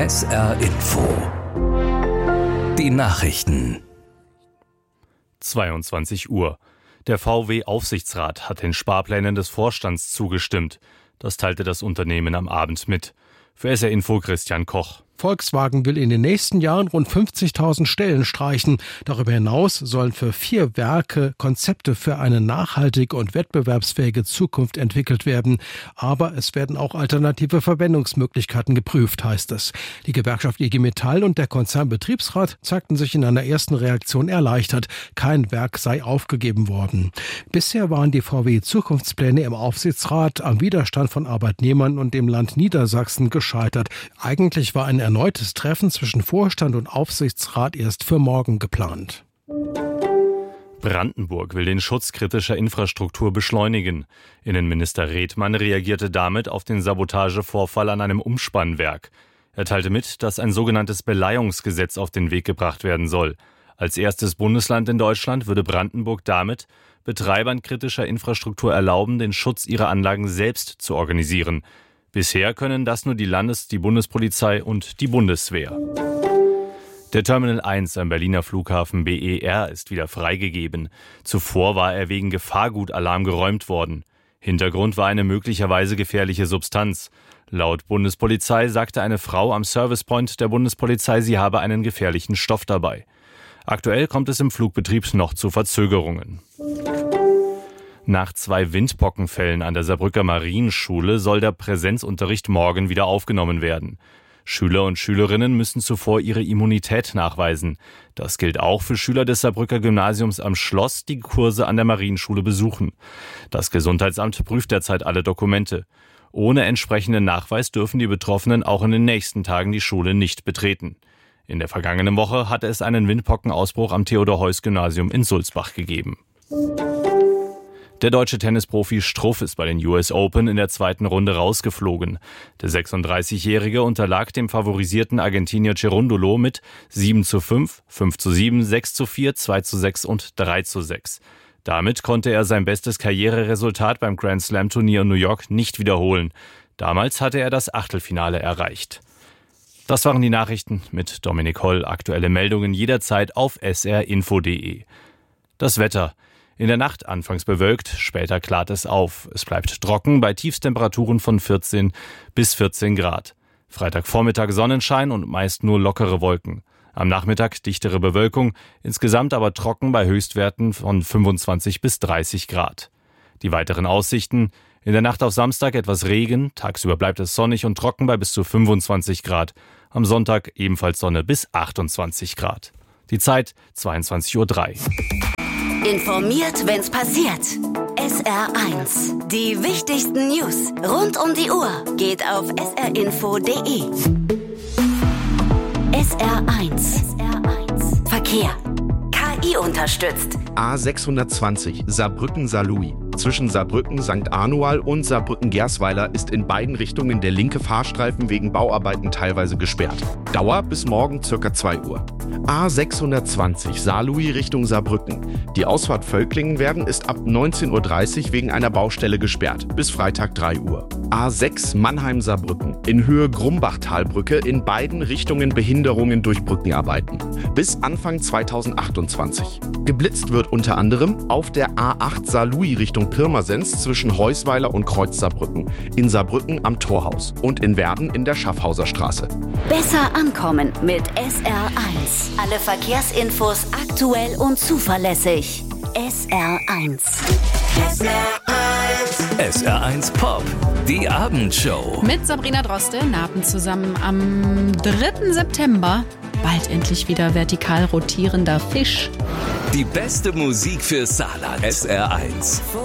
SR Info. Die Nachrichten. 22 Uhr. Der VW-Aufsichtsrat hat den Sparplänen des Vorstands zugestimmt. Das teilte das Unternehmen am Abend mit. Für SR Info Christian Koch. Volkswagen will in den nächsten Jahren rund 50.000 Stellen streichen. Darüber hinaus sollen für 4 Werke Konzepte für eine nachhaltige und wettbewerbsfähige Zukunft entwickelt werden. Aber es werden auch alternative Verwendungsmöglichkeiten geprüft, heißt es. Die Gewerkschaft IG Metall und der Konzernbetriebsrat zeigten sich in einer ersten Reaktion erleichtert. Kein Werk sei aufgegeben worden. Bisher waren die VW-Zukunftspläne im Aufsichtsrat am Widerstand von Arbeitnehmern und dem Land Niedersachsen gescheitert. Eigentlich war ein erneutes Treffen zwischen Vorstand und Aufsichtsrat erst für morgen geplant. Brandenburg will den Schutz kritischer Infrastruktur beschleunigen. Innenminister Redmann reagierte damit auf den Sabotagevorfall an einem Umspannwerk. Er teilte mit, dass ein sogenanntes Beleihungsgesetz auf den Weg gebracht werden soll. Als erstes Bundesland in Deutschland würde Brandenburg damit Betreibern kritischer Infrastruktur erlauben, den Schutz ihrer Anlagen selbst zu organisieren. Bisher können das nur die Bundespolizei und die Bundeswehr. Der Terminal 1 am Berliner Flughafen BER ist wieder freigegeben. Zuvor war er wegen Gefahrgutalarm geräumt worden. Hintergrund war eine möglicherweise gefährliche Substanz. Laut Bundespolizei sagte eine Frau am Servicepoint der Bundespolizei, sie habe einen gefährlichen Stoff dabei. Aktuell kommt es im Flugbetrieb noch zu Verzögerungen. Nach 2 Windpockenfällen an der Saarbrücker Marienschule soll der Präsenzunterricht morgen wieder aufgenommen werden. Schüler und Schülerinnen müssen zuvor ihre Immunität nachweisen. Das gilt auch für Schüler des Saarbrücker Gymnasiums am Schloss, die Kurse an der Marienschule besuchen. Das Gesundheitsamt prüft derzeit alle Dokumente. Ohne entsprechenden Nachweis dürfen die Betroffenen auch in den nächsten Tagen die Schule nicht betreten. In der vergangenen Woche hatte es einen Windpockenausbruch am Theodor-Heuss-Gymnasium in Sulzbach gegeben. Der deutsche Tennisprofi Struff ist bei den US Open in der 2. Runde rausgeflogen. Der 36-Jährige unterlag dem favorisierten Argentinier Cerundolo mit 7:5, 5:7, 6:4, 2:6 und 3:6. Damit konnte er sein bestes Karriereresultat beim Grand Slam Turnier in New York nicht wiederholen. Damals hatte er das Achtelfinale erreicht. Das waren die Nachrichten mit Dominik Holl. Aktuelle Meldungen jederzeit auf srinfo.de. Das Wetter. In der Nacht anfangs bewölkt, später klart es auf. Es bleibt trocken bei Tiefstemperaturen von 14 bis 14 Grad. Freitagvormittag Sonnenschein und meist nur lockere Wolken. Am Nachmittag dichtere Bewölkung, insgesamt aber trocken bei Höchstwerten von 25 bis 30 Grad. Die weiteren Aussichten: in der Nacht auf Samstag etwas Regen, tagsüber bleibt es sonnig und trocken bei bis zu 25 Grad. Am Sonntag ebenfalls Sonne bis 28 Grad. Die Zeit 22:03 Uhr. Informiert, wenn's passiert. SR1. Die wichtigsten News rund um die Uhr geht auf srinfo.de. SR1. Verkehr. KI unterstützt. A620 Saarbrücken-Saarlouis. Zwischen Saarbrücken-St. Anual und Saarbrücken-Gersweiler ist in beiden Richtungen der linke Fahrstreifen wegen Bauarbeiten teilweise gesperrt. Dauer bis morgen ca. 2 Uhr. A620 Saarlouis Richtung Saarbrücken. Die Ausfahrt Völklingen-Werden ist ab 19:30 Uhr wegen einer Baustelle gesperrt, bis Freitag 3 Uhr. A6 Mannheim-Saarbrücken. In Höhe Grumbachtalbrücke in beiden Richtungen Behinderungen durch Brückenarbeiten. Bis Anfang 2028. Geblitzt wird unter anderem auf der A8 Saarlouis Richtung Pirmasens zwischen Heusweiler und Kreuz Saarbrücken, in Saarbrücken am Torhaus und in Werden in der Schaffhauser Straße. Besser ankommen mit SR1. Alle Verkehrsinfos aktuell und zuverlässig. SR1. SR1 Pop, die Abendshow. Mit Sabrina Droste, Napen zusammen am 3. September. Bald endlich wieder vertikal rotierender Fisch. Die beste Musik für Saarland. SR1.